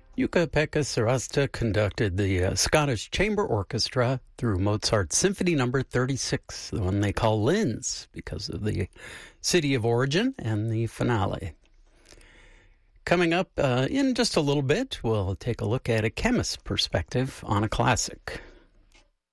Jukka-Pekka Sarasta conducted the Scottish Chamber Orchestra through Mozart's Symphony No. 36, the one they call Linz, because of the city of origin and the finale. Coming up in just a little bit, we'll take a look at a chemist's perspective on a classic.